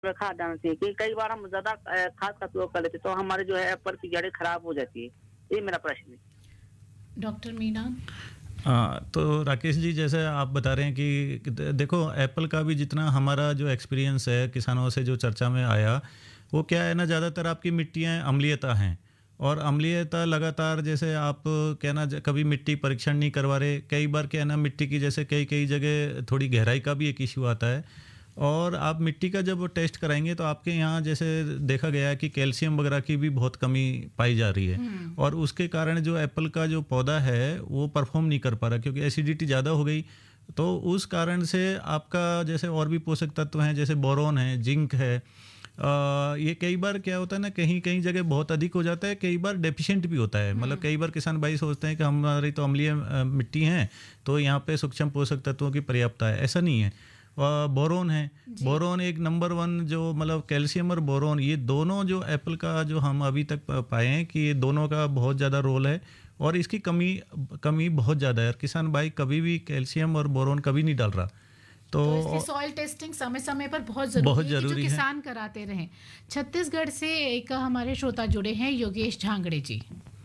खाद डालना चाहिए कि कई बार हम ज़्यादा खाद का प्रयोग कर लेते हैं, तो हमारे जो है एप्पल की जड़ें खराब हो जाती है। ये मेरा प्रश्न है। डॉक्टर मीना। हाँ, तो राकेश जी जैसे आप बता रहे हैं कि देखो एप्पल का भी जितना हमारा जो एक्सपीरियंस है किसानों से जो चर्चा में आया, वो क्या है ना, ज़्यादातर आपकी मिट्टियाँ अम्लीयता हैं। और अम्लीयता लगातार जैसे आप कहना कभी मिट्टी परीक्षण नहीं करवा रहे, कई बार क्या है ना मिट्टी की जैसे कई कई जगह थोड़ी गहराई का भी एक इशू आता है। और आप मिट्टी का जब टेस्ट कराएंगे तो आपके यहाँ जैसे देखा गया है कि कैल्शियम वगैरह की भी बहुत कमी पाई जा रही है। और उसके कारण जो एप्पल का जो पौधा है वो परफॉर्म नहीं कर पा रहा, क्योंकि एसिडिटी ज़्यादा हो गई। तो उस कारण से आपका जैसे और भी पोषक तत्व हैं, जैसे बोरोन है, जिंक है, ये कई बार क्या होता है ना, कहीं कहीं जगह बहुत अधिक हो जाता है, कई बार डेफिशिएंट भी होता है। मतलब कई बार किसान भाई सोचते हैं कि हमारी तो अम्लीय मिट्टी है, तो यहाँ पे सूक्ष्म पोषक तत्वों की पर्याप्तता है। ऐसा नहीं है। बोरोन है, बोरोन एक नंबर वन जो मतलब कैल्शियम और बोरोन, ये दोनों जो एप्पल का जो हम अभी तक पाए हैं कि ये दोनों का बहुत ज़्यादा रोल है। और इसकी कमी बहुत ज़्यादा है, और किसान भाई कभी भी कैल्शियम और बोरोन कभी नहीं डाल रहा। तो इसकी सॉइल टेस्टिंग समय समय पर बहुत जरूरी है, जो किसान कराते रहें। छत्तीसगढ़ से एक हमारे श्रोता जुड़े हैं, योगेश झांगड़े जी।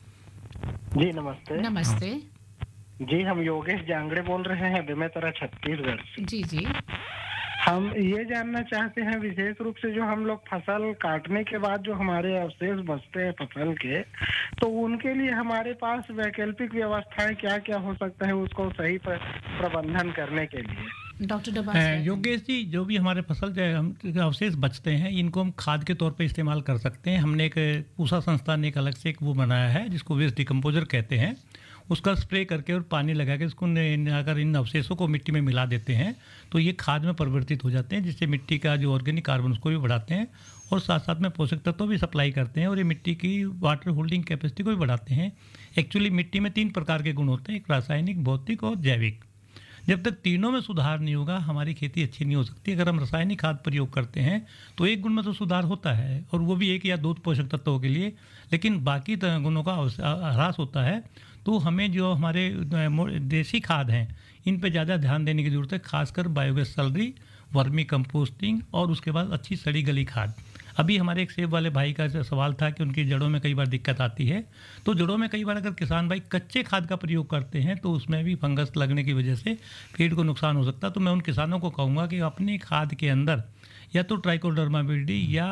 जी नमस्ते। नमस्ते जी, हम योगेश जांगड़े बोल रहे हैं बेमेतरा छत्तीसगढ़ से। जी जी। हम ये जानना चाहते हैं विशेष रूप से जो हम लोग फसल काटने के बाद जो हमारे अवशेष बचते हैं फसल के, तो उनके लिए हमारे पास वैकल्पिक व्यवस्थाएं क्या क्या हो सकता है उसको सही प्रबंधन करने के लिए। डॉक्टर डबास। योगेश जी, जो भी हमारे फसल जो अवशेष बचते हैं इनको हम खाद के तौर पे इस्तेमाल कर सकते हैं। हमने एक पूसा संस्थान ने एक अलग से एक वो बनाया है जिसको वेस्ट डिकम्पोजर कहते हैं। उसका स्प्रे करके और पानी लगा के उसको अगर इन अवशेषों को मिट्टी में मिला देते हैं तो ये खाद में परिवर्तित हो जाते हैं, जिससे मिट्टी का जो ऑर्गेनिक कार्बन उसको भी बढ़ाते हैं और साथ साथ में पोषक तत्व भी सप्लाई करते हैं, और ये मिट्टी की वाटर होल्डिंग कैपेसिटी को भी बढ़ाते हैं। एक्चुअली मिट्टी में 3 प्रकार के गुण होते हैं, एक रासायनिक, भौतिक और जैविक। जब तक तीनों में सुधार नहीं होगा हमारी खेती अच्छी नहीं हो सकती। अगर हम रासायनिक खाद प्रयोग करते हैं तो एक गुण में तो सुधार होता है, और वो भी 1 या 2 पोषक तत्वों के लिए, लेकिन बाकी गुणों का ह्रास होता है। तो हमें जो हमारे देसी खाद हैं इन पे ज़्यादा ध्यान देने की ज़रूरत है, खासकर बायोगैस स्लरी, वर्मी कंपोस्टिंग और उसके बाद अच्छी सड़ी गली खाद। अभी हमारे एक सेब वाले भाई का सवाल था कि उनकी जड़ों में कई बार दिक्कत आती है। तो जड़ों में कई बार अगर किसान भाई कच्चे खाद का प्रयोग करते हैं तो उसमें भी फंगस लगने की वजह से पेड़ को नुकसान हो सकता है। तो मैं उन किसानों को कहूँगा कि अपने खाद के अंदर या तो ट्राइकोडर्मा विरिडी या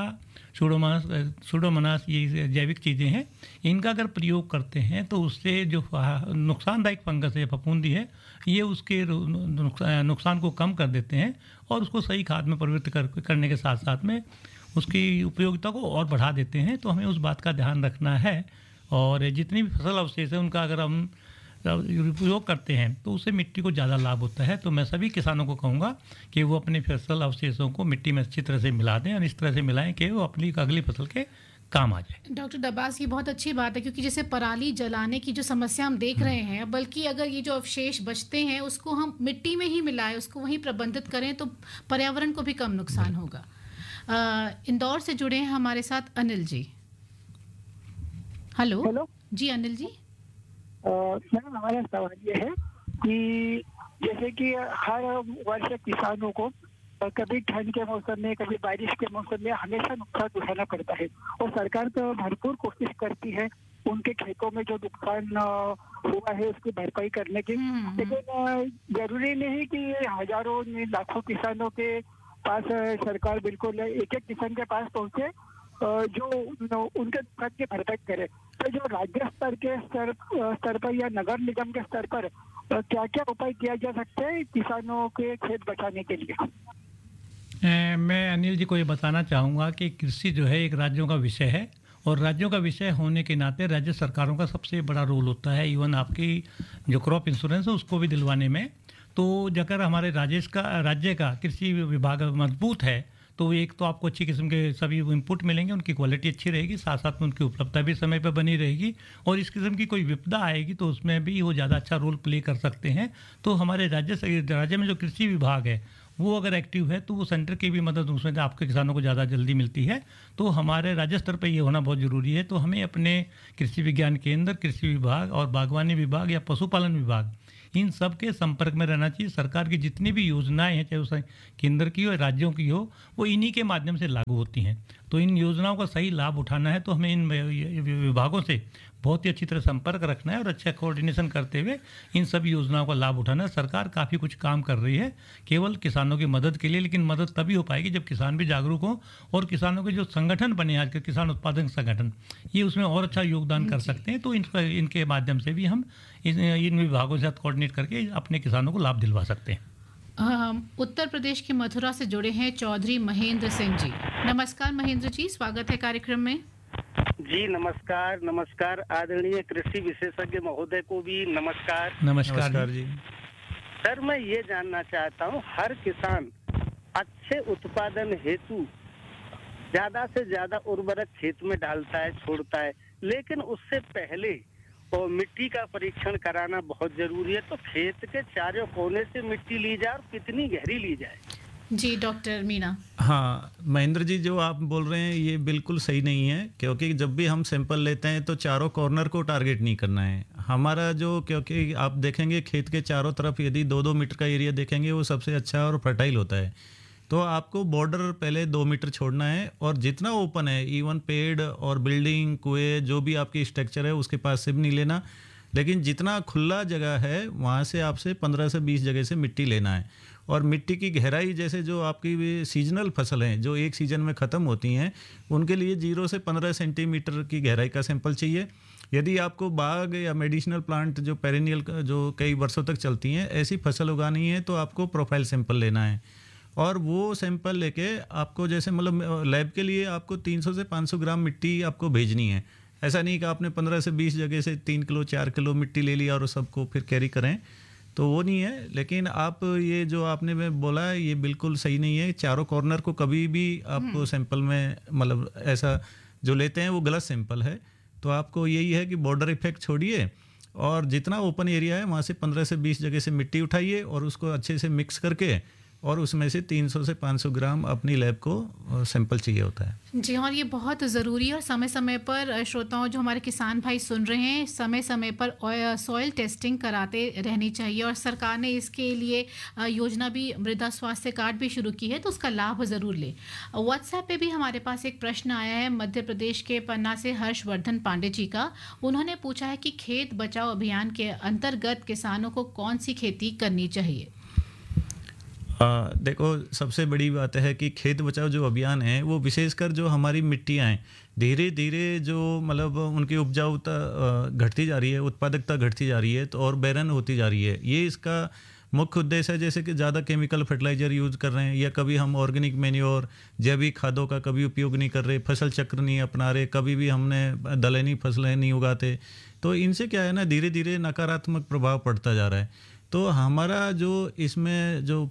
सूडोमोनास, ये जैविक चीज़ें हैं, इनका अगर प्रयोग करते हैं तो उससे जो नुकसानदायक फंगस है, फफूंदी है, ये उसके नुकसान को कम कर देते हैं और उसको सही खाद में परिवर्तित करने के साथ साथ में उसकी उपयोगिता को और बढ़ा देते हैं। तो हमें उस बात का ध्यान रखना है, और जितनी भी फसल अवशेष है उनका अगर हम उपयोग करते हैं तो उससे मिट्टी को ज़्यादा लाभ होता है। तो मैं सभी किसानों को कहूँगा कि वो अपने फसल अवशेषों को मिट्टी में अच्छी तरह से मिला दें, और इस तरह से मिलाएं कि वो अपनी अगली फसल के काम आ जाए। डॉक्टर डबास, ये बहुत अच्छी बात है, क्योंकि जैसे पराली जलाने की जो समस्या हम देख रहे हैं, बल्कि अगर ये जो अवशेष बचते हैं उसको हम मिट्टी में ही मिलाएं, उसको वहीं प्रबंधित करें तो पर्यावरण को भी कम नुकसान होगा। इंदौर से जुड़े हैं हमारे साथ अनिल जी। हेलो जी अनिल जी। मैम, हमारा सवाल ये है कि जैसे कि हर वर्ष किसानों को कभी ठंड के मौसम में, कभी बारिश के मौसम में हमेशा नुकसान उठाना पड़ता है, और सरकार तो भरपूर कोशिश करती है उनके खेतों में जो नुकसान हुआ है उसकी भरपाई करने की। लेकिन जरूरी नहीं कि हजारों लाखों किसानों के पास सरकार बिल्कुल एक एक किसान के पास पहुंचे जो उनके नुकसान की भरपाई करे। तो जो राज्य स्तर के स्तर पर या नगर निगम के स्तर पर क्या क्या उपाय किया जा सकता है किसानों के खेत बचाने के लिए? मैं अनिल जी को ये बताना चाहूँगा कि कृषि जो है एक राज्यों का विषय है, और राज्यों का विषय होने के नाते राज्य सरकारों का सबसे बड़ा रोल होता है, इवन आपकी जो क्रॉप इंश्योरेंस है उसको भी दिलवाने में। तो अगर हमारे राज्य का कृषि विभाग मजबूत है तो एक तो आपको अच्छी किस्म के सभी इनपुट मिलेंगे, उनकी क्वालिटी अच्छी रहेगी, साथ साथ में उनकी उपलब्धता भी समय पर बनी रहेगी, और इस किस्म की कोई विपदा आएगी तो उसमें भी वो ज़्यादा अच्छा रोल प्ले कर सकते हैं। तो हमारे राज्य में जो कृषि विभाग है वो अगर एक्टिव है तो वो सेंटर की भी मदद उसमें आपके किसानों को ज़्यादा जल्दी मिलती है। तो हमारे राज्य स्तर पर ये होना बहुत ज़रूरी है। तो हमें अपने कृषि विज्ञान केंद्र, कृषि विभाग और बागवानी विभाग या पशुपालन विभाग, इन सब के संपर्क में रहना चाहिए। सरकार की जितनी भी योजनाएं हैं, चाहे वो केंद्र की हो राज्यों की हो, वो इन्हीं के माध्यम से लागू होती हैं। तो इन योजनाओं का सही लाभ उठाना है तो हमें इन विभागों से बहुत ही अच्छी तरह संपर्क रखना है और अच्छा कोऑर्डिनेशन करते हुए इन सभी योजनाओं का लाभ उठाना है। सरकार काफ़ी कुछ काम कर रही है केवल किसानों की मदद के लिए, लेकिन मदद तभी हो पाएगी जब किसान भी जागरूक हों और किसानों के जो संगठन बने आज के किसान उत्पादक संगठन, ये उसमें और अच्छा योगदान कर सकते हैं। तो इनके माध्यम से भी हम इन विभागों के साथ कोऑर्डिनेट करके अपने किसानों को लाभ दिलवा सकते हैं। उत्तर प्रदेश के मथुरा से जुड़े हैं चौधरी महेंद्र सिंह जी। नमस्कार महेंद्र जी, स्वागत है कार्यक्रम में। जी नमस्कार। नमस्कार आदरणीय कृषि विशेषज्ञ महोदय को भी नमस्कार। नमस्कार जी। सर मैं ये जानना चाहता हूँ, हर किसान अच्छे उत्पादन हेतु ज्यादा से ज्यादा उर्वरक खेत में डालता है, छोड़ता है, लेकिन उससे पहले और मिट्टी का परीक्षण कराना बहुत जरूरी है। तो खेत के चारों कोने से मिट्टी ली जाए और कितनी गहरी ली जाए? जी डॉक्टर मीना। हाँ महेंद्र जी, जो आप बोल रहे हैं ये बिल्कुल सही नहीं है, क्योंकि जब भी हम सैंपल लेते हैं तो चारों कॉर्नर को टारगेट नहीं करना है हमारा। जो क्योंकि आप देखेंगे खेत के चारों तरफ यदि 2-2 मीटर का एरिया देखेंगे वो सबसे अच्छा और फर्टाइल होता है। तो आपको बॉर्डर पहले 2 मीटर छोड़ना है और जितना ओपन है, इवन पेड़ और बिल्डिंग कुएं जो भी आपकी स्ट्रक्चर है उसके पास से भी नहीं लेना, लेकिन जितना खुला जगह है वहाँ से आपसे 15 से 20 जगह से मिट्टी लेना है। और मिट्टी की गहराई, जैसे जो आपकी सीजनल फसल हैं जो एक सीजन में ख़त्म होती हैं, उनके लिए 0 से 15 सेंटीमीटर की गहराई का सैंपल चाहिए। यदि आपको बाग या मेडिसिनल प्लांट जो पेरेनियल जो कई वर्षों तक चलती हैं ऐसी फसल उगानी है तो आपको प्रोफाइल सैंपल लेना है। और वो सैंपल लेके आपको जैसे मतलब लैब के लिए आपको 300 से 500 ग्राम मिट्टी आपको भेजनी है। ऐसा नहीं कि आपने 15 से 20 जगह से 3 किलो 4 किलो मिट्टी ले लिया और सबको फिर कैरी करें, तो वो नहीं है। लेकिन आप ये जो आपने में बोला है ये बिल्कुल सही नहीं है। चारों कॉर्नर को कभी भी आप सैंपल में मतलब ऐसा जो लेते हैं वो गलत सैंपल है। तो आपको यही है कि बॉर्डर इफेक्ट छोड़िए और जितना ओपन एरिया है वहाँ से 15 से 20 जगह से मिट्टी उठाइए और उसको अच्छे से मिक्स करके और उसमें से 300 से 500 ग्राम अपनी लैब को सैंपल चाहिए होता है। जी और ये बहुत ज़रूरी है और समय समय पर श्रोताओं जो हमारे किसान भाई सुन रहे हैं, समय समय पर सॉइल टेस्टिंग कराते रहनी चाहिए और सरकार ने इसके लिए योजना भी, मृदा स्वास्थ्य कार्ड भी शुरू की है, तो उसका लाभ ज़रूर लें। व्हाट्सएप पे भी हमारे पास एक प्रश्न आया है मध्य प्रदेश के पन्ना से हर्षवर्धन पांडे जी का। उन्होंने पूछा है कि खेत बचाओ अभियान के अंतर्गत किसानों को कौन सी खेती करनी चाहिए? देखो सबसे बड़ी बात है कि खेत बचाओ जो अभियान है वो विशेषकर जो हमारी मिट्टियाँ हैं धीरे धीरे जो मतलब उनकी उपजाऊता घटती जा रही है, उत्पादकता घटती जा रही है तो और बैरन होती जा रही है। ये इसका मुख्य उद्देश्य है। जैसे कि ज़्यादा केमिकल फर्टिलाइजर यूज़ कर रहे हैं या कभी हम ऑर्गेनिक मैन्योर जैविक खादों का कभी उपयोग नहीं कर रहे, फसल चक्र नहीं अपना रहे, कभी भी हमने दलहनी फसलें नहीं उगाते, तो इनसे क्या है ना धीरे धीरे नकारात्मक प्रभाव पड़ता जा रहा है। तो हमारा जो इसमें जो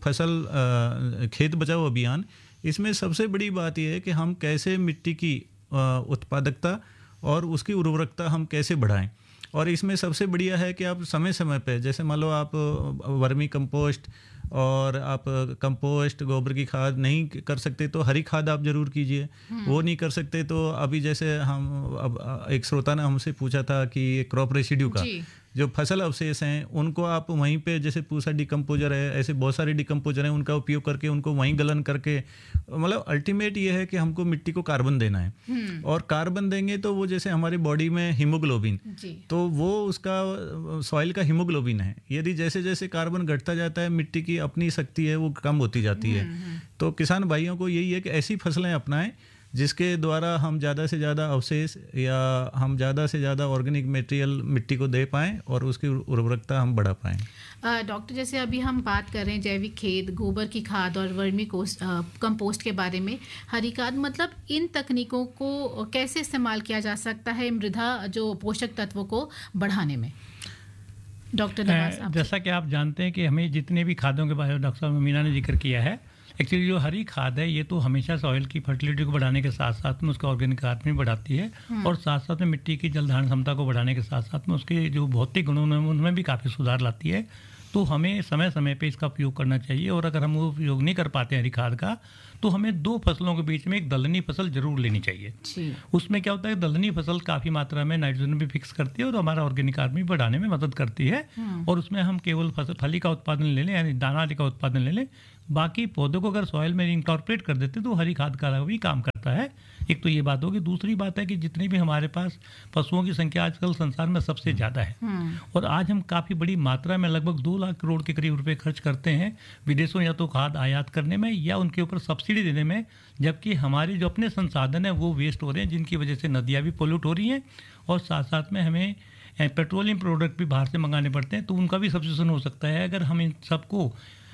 फसल खेत बचाओ अभियान, इसमें सबसे बड़ी बात यह है कि हम कैसे मिट्टी की उत्पादकता और उसकी उर्वरकता हम कैसे बढ़ाएं। और इसमें सबसे बढ़िया है कि आप समय समय पे, जैसे मान लो आप वर्मी कंपोस्ट और आप कंपोस्ट गोबर की खाद नहीं कर सकते तो हरी खाद आप जरूर कीजिए। वो नहीं कर सकते तो अभी जैसे हम अब एक श्रोता ने हमसे पूछा था कि क्रॉप रेसिड्यू का जो फसल अवशेष हैं उनको आप वहीं पे, जैसे पूसा डिकम्पोजर है, ऐसे बहुत सारे डिकम्पोजर हैं, उनका उपयोग करके उनको वहीं गलन करके, मतलब अल्टीमेट ये है कि हमको मिट्टी को कार्बन देना है। और कार्बन देंगे तो वो जैसे हमारी बॉडी में हीमोग्लोबिन, तो वो उसका सॉइल का हीमोग्लोबिन है। यदि जैसे जैसे कार्बन घटता जाता है मिट्टी की अपनी शक्ति है वो कम होती जाती है। तो किसान भाइयों को यही है कि ऐसी फसलें अपनाएं जिसके द्वारा हम ज़्यादा से ज़्यादा अवशेष या हम ज़्यादा से ज़्यादा ऑर्गेनिक मटेरियल मिट्टी को दे पाएँ और उसकी उर्वरकता हम बढ़ा पाएँ। डॉक्टर जैसे अभी हम बात कर रहे हैं जैविक खेत, गोबर की खाद और वर्मी कंपोस्ट के बारे में, हरी खाद, मतलब इन तकनीकों को कैसे इस्तेमाल किया जा सकता है मृदा जो पोषक तत्वों को बढ़ाने में? डॉक्टर जैसा कि आप जानते हैं कि हमें जितने भी खादों के बारे में डॉक्टर मीना ने जिक्र किया है, एक्चुअली जो हरी खाद है ये तो हमेशा सॉइल की फर्टिलिटी को बढ़ाने के साथ साथ में उसका ऑर्गेनिक खाद में बढ़ाती है और साथ साथ में मिट्टी की जल धारण क्षमता को बढ़ाने के साथ साथ में उसके जो भौतिक गुणों में उनमें भी काफ़ी सुधार लाती है। तो हमें समय समय पे इसका उपयोग करना चाहिए और अगर हम वो उपयोग नहीं कर पाते हैं हरी खाद का तो हमें 2 फसलों के बीच में एक दलहनी फसल जरूर लेनी चाहिए। उसमें क्या होता है, दलहनी फसल काफ़ी मात्रा में नाइट्रोजन भी फिक्स करती है और हमारा ऑर्गेनिक कार्बन बढ़ाने में मदद करती है। और उसमें हम केवल फली का उत्पादन ले लें, यानी दाना आदि का उत्पादन ले लें, बाकी पौधों को अगर सॉइल में इंकॉर्पोरेट कर देते तो हरी खाद का भी काम करता है। एक तो ये बात होगी। दूसरी बात है कि जितनी भी हमारे पास पशुओं की संख्या आजकल संसार में सबसे ज़्यादा है और आज हम काफ़ी बड़ी मात्रा में लगभग 2 लाख करोड़ के करीब रुपए खर्च करते हैं विदेशों या तो खाद आयात करने में या उनके ऊपर सब्सिडी देने में, जबकि हमारे जो अपने संसाधन हैं वो वेस्ट हो रहे हैं, जिनकी वजह से नदियाँ भी पोल्यूट हो रही हैं और साथ साथ में हमें पेट्रोलियम प्रोडक्ट भी बाहर से मंगाने पड़ते हैं। तो उनका भी सब्सिट्यूशन हो सकता है अगर हम इन सबको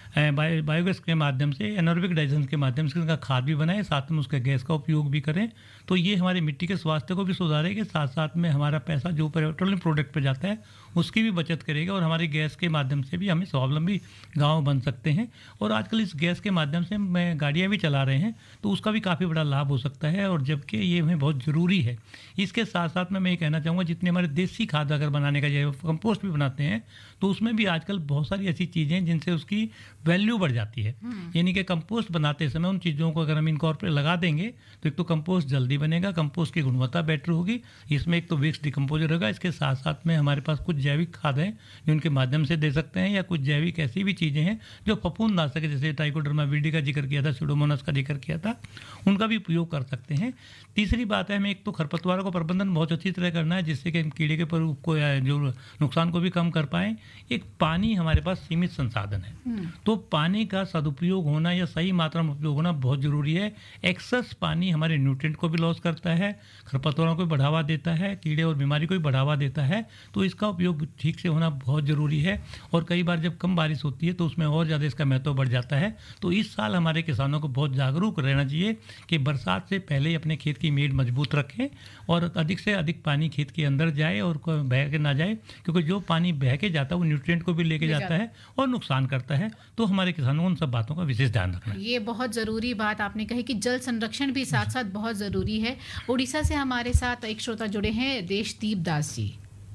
बायोगैस के माध्यम से, एनारोबिक डाइजेशन के माध्यम से उनका खाद भी बनाए, साथ में उसके गैस का उपयोग भी करें। तो ये हमारी मिट्टी के स्वास्थ्य को भी सुधारेगी, साथ साथ में हमारा पैसा जो पेट्रोलियम प्रोडक्ट पर जाता है उसकी भी बचत करेगा और हमारी गैस के माध्यम से भी हमें स्वावलंबी गाँव बन सकते हैं। और आजकल इस गैस के माध्यम से गाड़ियाँ भी चला रहे हैं तो उसका भी काफ़ी बड़ा लाभ हो सकता है और जबकि ये हमें बहुत ज़रूरी है। इसके साथ साथ में मैं ये कहना चाहूँगा, जितने हमारे देसी खाद अगर बनाने का जैव कंपोस्ट भी बनाते हैं तो उसमें भी आजकल बहुत सारी ऐसी चीज़ें हैं जिनसे उसकी वैल्यू बढ़ जाती है। यानी कि कंपोस्ट बनाते समय उन चीज़ों को अगर हम इनकॉर्पोरेट लगा देंगे तो एक तो कंपोस्ट जल्दी बनेगा, कंपोस्ट की गुणवत्ता बेटर होगी, इसमें एक तो वेस्ट डिकम्पोजर होगा। इसके साथ साथ में हमारे पास कुछ जैविक खाद हैं जो उनके माध्यम से दे सकते हैं, या कुछ जैविक ऐसी भी चीज़ें हैं जो फफूंदनाशक, जैसे ट्राइकोडर्मा विरिडी का जिक्र किया था, स्यूडोमोनास का जिक्र किया था, उनका भी उपयोग कर सकते हैं। तीसरी बात है, हमें एक तो खरपतवारों का प्रबंधन बहुत अच्छी तरह करना है जिससे कि कीड़े के प्रकोप को या जो नुकसान को भी कम कर पाएँ। एक पानी हमारे पास सीमित संसाधन है तो पानी का सदुपयोग होना या सही मात्रा में उपयोग होना बहुत ज़रूरी है। एक्सेस पानी हमारे न्यूट्रिएंट को भी लॉस करता है, खरपतवारों को बढ़ावा देता है, कीड़े और बीमारी को भी बढ़ावा देता है, तो इसका उपयोग ठीक से होना बहुत ज़रूरी है। और कई बार जब कम बारिश होती है तो उसमें और ज़्यादा इसका महत्व बढ़ जाता है। तो इस साल हमारे किसानों को बहुत जागरूक रहना चाहिए कि बरसात से पहले अपने खेत की मेड़ मजबूत रखें और अधिक से अधिक पानी खेत के अंदर जाए और बह के ना जाए, क्योंकि जो पानी बह के जाता है वो न्यूट्रिएंट को भी लेके जाता है और नुकसान करता है। तो हमारे किसानों को उन सब बातों का विशेष ध्यान रखना है। ये बहुत ज़रूरी बात आपने कही कि जल संरक्षण भी साथ साथ बहुत ज़रूरी है। उड़ीसा से हमारे साथ एक श्रोता जुड़े हैं, देशदीप दास जी।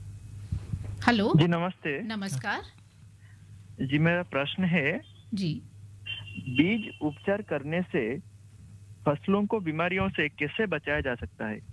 हेलो जी, नमस्ते। नमस्कार जी, मेरा प्रश्न है जी, बीज उपचार करने से फसलों को बीमारियों से कैसे बचाया जा सकता है?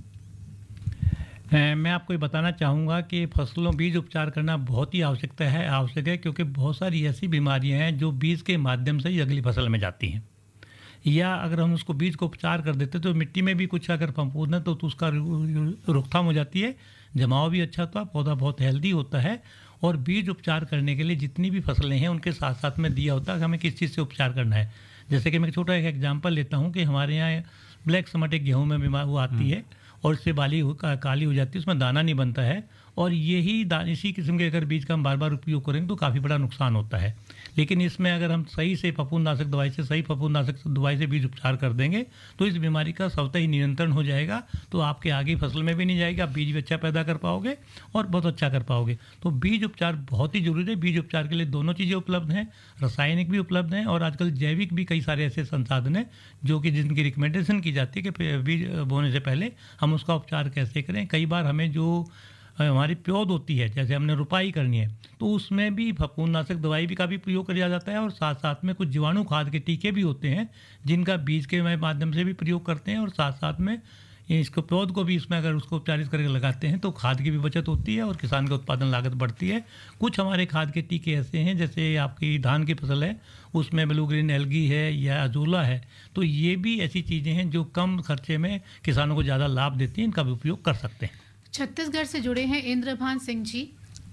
मैं आपको ये बताना चाहूँगा कि फसलों बीज उपचार करना बहुत ही आवश्यक है, क्योंकि बहुत सारी ऐसी बीमारियां हैं जो बीज के माध्यम से ही अगली फसल में जाती हैं, या अगर हम उसको बीज को उपचार कर देते तो मिट्टी में भी कुछ अगर फफूंद है तो उसका रोकथाम हो जाती है, जमाव भी अच्छा होता है, पौधा बहुत हेल्दी होता है। और बीज उपचार करने के लिए जितनी भी फसलें हैं उनके साथ साथ में दिया होता है कि हमें किस चीज़ से उपचार करना है। जैसे कि मैं छोटा एक एग्जाम्पल लेता हूँ कि हमारे यहाँ ब्लैक समट एक गेहूँ में बीमार वो आती है और इससे काली हो जाती है, उसमें दाना नहीं बनता है, और यही इसी किस्म के अगर बीज का हम बार बार उपयोग करेंगे तो काफ़ी बड़ा नुकसान होता है। लेकिन इसमें अगर हम सही से फफूंदनाशक दवाई से बीज उपचार कर देंगे तो इस बीमारी का स्वतः ही नियंत्रण हो जाएगा। तो आपके आगे फसल में भी नहीं जाएगी, आप बीज भी अच्छा पैदा कर पाओगे और बहुत अच्छा कर पाओगे। तो बीज उपचार बहुत ही जरूरी है। बीज उपचार के लिए दोनों चीज़ें उपलब्ध हैं, रासायनिक भी उपलब्ध हैं और आजकल जैविक भी कई सारे ऐसे संसाधन हैं जो कि जिनकी रिकमेंडेशन की जाती है कि बीज बोने से पहले हम उसका उपचार कैसे करें। कई बार हमें जो हमारी प्योद होती है, जैसे हमने रुपाई करनी है, तो उसमें भी फफूंदनाशक दवाई भी का भी प्रयोग किया जाता है और साथ साथ में कुछ जीवाणु खाद के टीके भी होते हैं जिनका बीज के माध्यम से भी प्रयोग करते हैं। और साथ साथ में इसको पौध को भी इसमें अगर उसको उपचारित करके लगाते हैं तो खाद की भी बचत होती है और किसान का उत्पादन लागत बढ़ती है। कुछ हमारे खाद के टीके ऐसे हैं, जैसे आपकी धान की फसल है उसमें ब्लू ग्रीन एल्गी है या अजोला है, तो ये भी ऐसी चीज़ें हैं जो कम खर्चे में किसानों को ज़्यादा लाभ देती हैं, इनका भी उपयोग कर सकते हैं। छत्तीसगढ़ से जुड़े हैं इंद्रभान सिंह जी।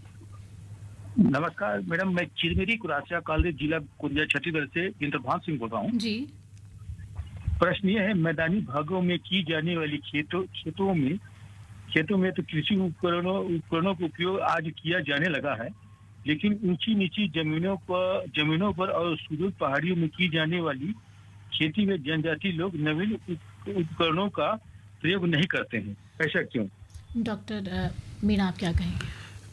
नमस्कार मैडम, मैं चिरमिरी कुरासिया कॉलेज जिला कुंजा छत्तीसगढ़ से इंद्रभान सिंह बोल रहा हूँ जी। प्रश्न ये है, मैदानी भागों में की जाने वाली खेतों में तो कृषि उपकरणों का उपयोग आज किया जाने लगा है, लेकिन ऊंची नीची जमीनों पर और सुदूर पहाड़ियों में की जाने वाली खेती में जनजाति लोग नवीन उपकरणों का प्रयोग नहीं करते हैं, ऐसा क्यों? डॉक्टर मीणा, आप क्या कहेंगे?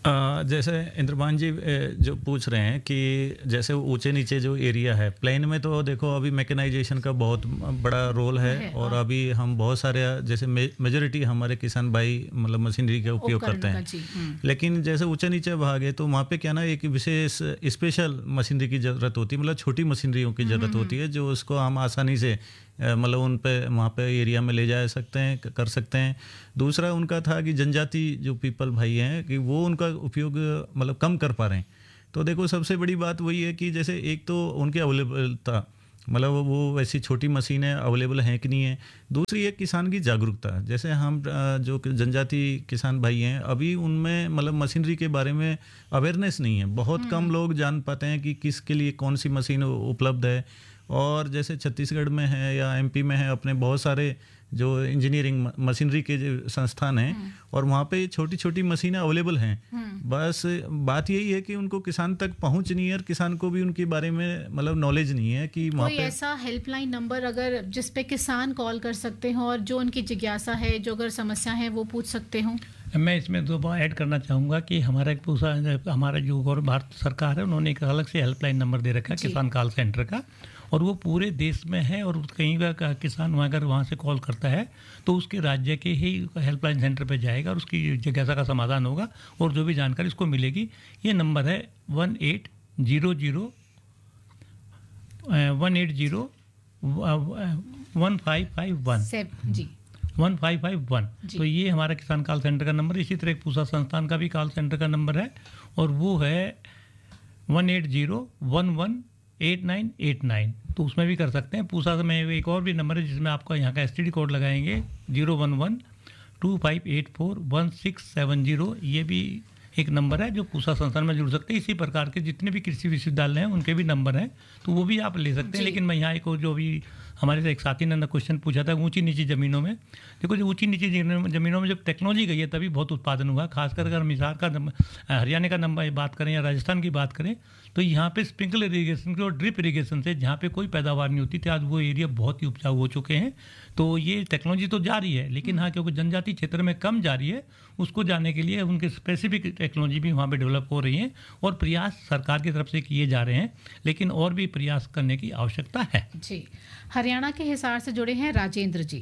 जैसे इंद्रमान जी जो पूछ रहे हैं कि जैसे ऊंचे नीचे जो एरिया है प्लेन में, तो देखो अभी मैकेनाइजेशन का बहुत बड़ा रोल है और अभी हम बहुत सारे जैसे मेजोरिटी हमारे किसान भाई मतलब मशीनरी का उपयोग करते हैं। लेकिन जैसे ऊंचे नीचे भाग है तो वहाँ पे क्या ना एक विशेष स्पेशल मशीनरी की ज़रूरत होती है, मतलब छोटी मशीनरियों की ज़रूरत होती है जो उसको हम आसानी से मतलब उन पे वहाँ पे एरिया में ले जा सकते हैं, कर सकते हैं। दूसरा उनका था कि जनजाति जो पीपल भाई हैं कि वो उनका उपयोग मतलब कम कर पा रहे हैं। तो देखो सबसे बड़ी बात वही है कि जैसे एक तो उनकी अवेलेबलता, मतलब वो वैसी छोटी मशीनें अवेलेबल हैं कि नहीं है। दूसरी एक किसान की जागरूकता, जैसे हम जो जनजाति किसान भाई हैं अभी उनमें मतलब मशीनरी के बारे में अवेयरनेस नहीं है, बहुत कम लोग जान पाते हैं कि किसके लिए कौन सी मशीन उपलब्ध है। और जैसे छत्तीसगढ़ में है या एमपी में है अपने बहुत सारे जो इंजीनियरिंग मशीनरी के जो संस्थान हैं और वहाँ पे छोटी छोटी मशीनें अवेलेबल हैं। बस बात यही है कि उनको किसान तक पहुँच नहीं है और किसान को भी उनके बारे में मतलब नॉलेज नहीं है कि वहाँ पे ऐसा हेल्पलाइन नंबर अगर जिस पे किसान कॉल कर सकते हो और जो उनकी जिज्ञासा है, जो अगर समस्या है वो पूछ सकते हो। मैं इसमें दो बात ऐड करना चाहूँगा कि हमारा जो भारत सरकार है उन्होंने एक अलग से हेल्पलाइन नंबर दे रखा है किसान कॉल सेंटर का, और वो पूरे देश में है। और कहीं का किसान अगर वहाँ से कॉल करता है तो उसके राज्य के ही हेल्पलाइन सेंटर पे जाएगा और उसकी जिज्ञासा का समाधान होगा और जो भी जानकारी उसको मिलेगी। ये नंबर है 1551। तो ये हमारा किसान कॉल सेंटर का नंबर। इसी तरह एक पूसा संस्थान का भी कॉल सेंटर का नंबर है और वो है 180118989। तो उसमें भी कर सकते हैं। पूसा में एक और भी नंबर है जिसमें आपका यहाँ का STD कोड लगाएंगे 01125841670। ये भी एक नंबर है जो पूसा संस्थान में जुड़ सकते हैं। इसी प्रकार के जितने भी कृषि विश्वविद्यालय हैं उनके भी नंबर हैं, तो वो भी आप ले सकते हैं। लेकिन मैं यहाँ एक जो भी हमारे से एक साथी ने क्वेश्चन पूछा था ऊंची नीची ज़मीनों में, देखो जो ऊंची नीची ज़मीनों में जब टेक्नोलॉजी गई है तभी बहुत उत्पादन हुआ। खासकर अगर हम हिसार का हरियाणा का नंबर बात करें या राजस्थान की बात करें तो यहाँ पे स्प्रिंकलर इरीगेशन और ड्रिप इरीगेशन से जहाँ पे कोई पैदावार नहीं होती थी आज वो एरिया बहुत ही उपजाऊ हो चुके हैं। तो ये टेक्नोलॉजी तो जारी है, लेकिन हाँ क्योंकि जनजातीय क्षेत्र में कम जारी है उसको जाने के लिए उनके स्पेसिफिक टेक्नोलॉजी भी वहाँ पे डेवलप हो रही है और प्रयास सरकार की तरफ से किए जा रहे हैं, लेकिन और भी प्रयास करने की आवश्यकता है। जी, हरियाणा के हिसार से जुड़े हैं राजेंद्र जी।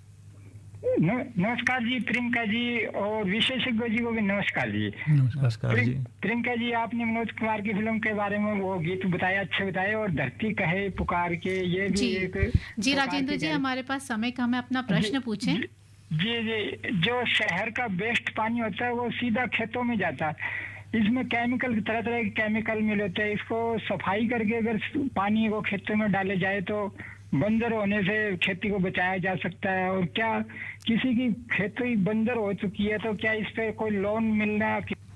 नमस्कार जी प्रियंका जी और विशेषज्ञ जी को भी नमस्कार जी। नमस्कार जी। प्रियंका जी, आपने मनोज कुमार की फिल्म के बारे में वो गीत बताया, अच्छे बताए, और धरती कहे पुकार के ये भी एक जी राजेंद्र जी हमारे पास समय कम है, अपना प्रश्न पूछें। जी, जो शहर का वेस्ट पानी होता है वो सीधा खेतों में जाता है। इसमें केमिकल तरह तरह के केमिकल मिले होते हैं। इसको सफाई करके अगर पानी को खेतों में डाले जाए तो बंजर होने से खेती को बचाया जा सकता है। और क्या किसी की खेती बंजर हो चुकी है तो क्या इस पे कोई लोन मिलना?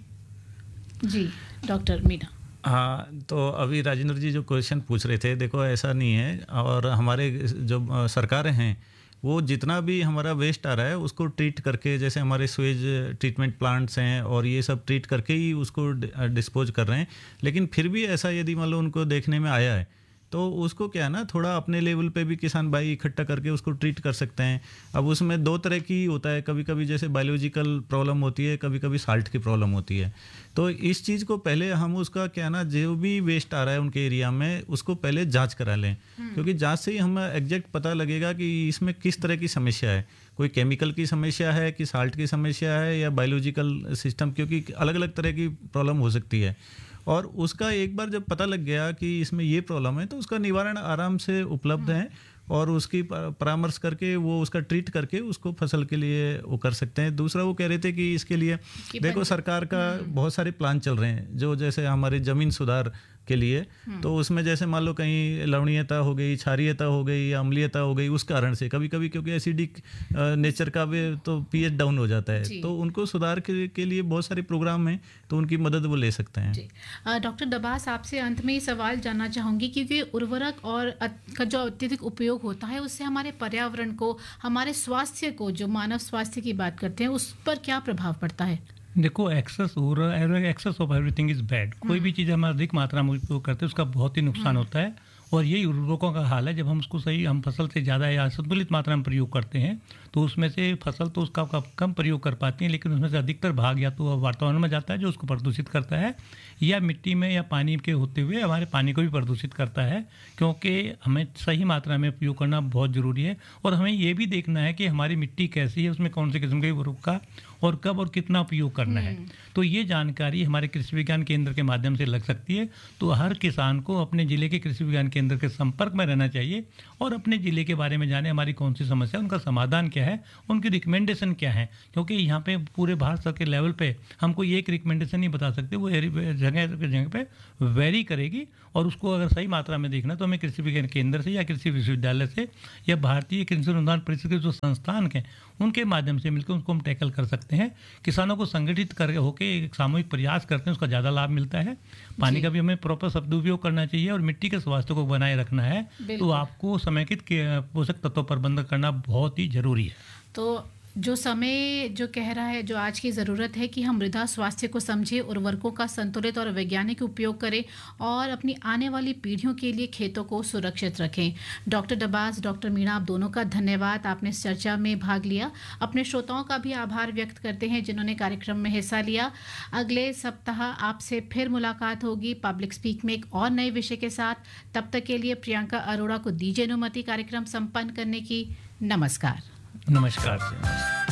जी डॉक्टर मीना। हाँ, तो अभी राजेंद्र जी जो क्वेश्चन पूछ रहे थे, देखो ऐसा नहीं है। और हमारे जो सरकारें हैं वो जितना भी हमारा वेस्ट आ रहा है उसको ट्रीट करके, जैसे हमारे स्वेज ट्रीटमेंट प्लांट्स हैं और ये सब ट्रीट करके ही उसको डिस्पोज कर रहे हैं। लेकिन फिर भी ऐसा यदि मान लो उनको देखने में आया है तो उसको क्या है ना, थोड़ा अपने लेवल पे भी किसान भाई इकट्ठा करके उसको ट्रीट कर सकते हैं। अब उसमें दो तरह की होता है, कभी कभी जैसे बायोलॉजिकल प्रॉब्लम होती है, कभी कभी साल्ट की प्रॉब्लम होती है। तो इस चीज़ को पहले हम उसका क्या ना, जो भी वेस्ट आ रहा है उनके एरिया में उसको पहले जांच करा लें, क्योंकि जांच से ही हमें एग्जैक्ट पता लगेगा कि इसमें किस तरह की समस्या है। कोई केमिकल की समस्या है कि साल्ट की समस्या है या बायोलॉजिकल सिस्टम, क्योंकि अलग अलग तरह की प्रॉब्लम हो सकती है। और उसका एक बार जब पता लग गया कि इसमें ये प्रॉब्लम है तो उसका निवारण आराम से उपलब्ध है और उसकी परामर्श करके वो उसका ट्रीट करके उसको फसल के लिए वो कर सकते हैं। दूसरा वो कह रहे थे कि इसके लिए देखो सरकार का बहुत सारे प्लान चल रहे हैं जो जैसे हमारे ज़मीन सुधार के लिए, तो उसमें जैसे मान लो कहीं लवणीयता हो गई, क्षारीयता हो गई या अम्लीयता हो गई, उस कारण से कभी कभी क्योंकि एसिडिक नेचर का भी तो पीएच डाउन हो जाता है, तो उनको सुधार के लिए बहुत सारे प्रोग्राम हैं, तो उनकी मदद वो ले सकते हैं। डॉक्टर दबास, आपसे अंत में ये सवाल जानना चाहूँगी क्योंकि उर्वरक और का जो अत्यधिक उपयोग होता है उससे हमारे पर्यावरण को, हमारे स्वास्थ्य को, जो मानव स्वास्थ्य की बात करते हैं उस पर क्या प्रभाव पड़ता है? देखो access of everything is bad. कोई भी चीज़ हम अधिक मात्रा में उपयोग करते हैं उसका बहुत ही नुकसान होता है। और यही उर्वरकों का हाल है। जब हम उसको सही हम फसल से ज़्यादा या संतुलित मात्रा में प्रयोग करते हैं तो उसमें से फसल तो उसका कम प्रयोग कर पाती है, लेकिन उसमें से अधिकतर भाग या तो वातावरण में जाता है जो उसको प्रदूषित करता है, या मिट्टी में या पानी के होते हुए हमारे पानी को भी प्रदूषित करता है। क्योंकि हमें सही मात्रा में उपयोग करना बहुत ज़रूरी है और हमें ये भी देखना है कि हमारी मिट्टी कैसी है, उसमें कौन से किस्म के उर्वरक का और कब और कितना उपयोग करना है। तो ये जानकारी हमारे कृषि विज्ञान केंद्र के माध्यम से लग सकती है। तो हर किसान को अपने ज़िले के कृषि विज्ञान केंद्र के संपर्क में रहना चाहिए और अपने ज़िले के बारे में जाने हमारी कौन सी समस्या है, उनका समाधान क्या है, उनकी रिकमेंडेशन क्या है। क्योंकि यहाँ पे पूरे भारत के लेवल पे हम कोई एक रिकमेंडेशन नहीं बता सकते, वो जगह पे वेरी करेगी। और उसको अगर सही मात्रा में देखना तो हमें कृषि विज्ञान केंद्र से या कृषि विश्वविद्यालय से या भारतीय कृषि अनुसंधान परिषद के जो संस्थान हैं उनके माध्यम से मिलकर उसको हम टैकल कर सकते हैं। किसानों को संगठित कर होकर एक सामूहिक प्रयास करते हैं, उसका ज़्यादा लाभ मिलता है। पानी का भी हमें प्रॉपर सदुपयोग करना चाहिए और मिट्टी के स्वास्थ्य को बनाए रखना है। तो आपको समेकित पोषक तत्व प्रबंधन करना बहुत ही जरूरी है। तो जो समय जो कह रहा है, जो आज की ज़रूरत है कि हम मृदा स्वास्थ्य को समझें, उर्वरकों का संतुलित और वैज्ञानिक उपयोग करें और अपनी आने वाली पीढ़ियों के लिए खेतों को सुरक्षित रखें। डॉक्टर डबास, डॉक्टर मीणा, आप दोनों का धन्यवाद, आपने इस चर्चा में भाग लिया। अपने श्रोताओं का भी आभार व्यक्त करते हैं जिन्होंने कार्यक्रम में हिस्सा लिया। अगले सप्ताह आपसे फिर मुलाकात होगी पब्लिक स्पीक में एक और नए विषय के साथ। तब तक के लिए प्रियंका अरोड़ा को दीजिए अनुमति कार्यक्रम संपन्न करने की। नमस्कार। नमस्कार।